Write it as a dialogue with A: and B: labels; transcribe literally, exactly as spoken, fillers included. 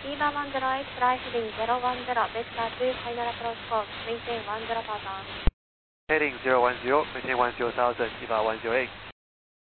A: Viva one zero eight, fly heading zero one zero, Vector two, final approach course, maintain one zero thousand.
B: Heading zero one zero, maintain one zero thousand, Viva one zero eight.